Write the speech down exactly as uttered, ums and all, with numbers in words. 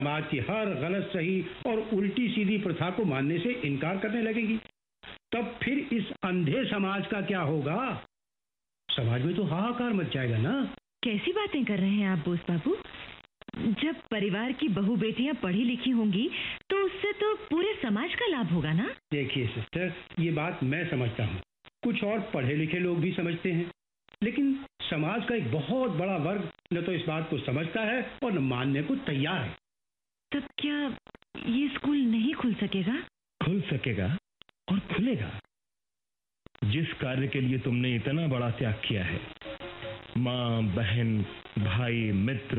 समाज की हर गलत सही और उल्टी सीधी प्रथा को मानने से इनकार करने लगेगी, तब फिर इस अंधे समाज का क्या होगा? समाज में तो हाहाकार मच जाएगा ना। कैसी बातें कर रहे हैं आप बोस बाबू? जब परिवार की बहू बेटियां पढ़ी लिखी होंगी तो उससे तो पूरे समाज का लाभ होगा ना। देखिए सिस्टर, ये बात मैं समझता हूँ, कुछ और पढ़े लिखे लोग भी समझते हैं, लेकिन समाज का एक बहुत बड़ा वर्ग न तो इस बात को समझता है और न मानने को तैयार है। तब क्या ये स्कूल नहीं खुल सकेगा? खुल सकेगा और खुलेगा। जिस कार्य के लिए तुमने इतना बड़ा त्याग किया है, माँ, बहन, भाई, मित्र,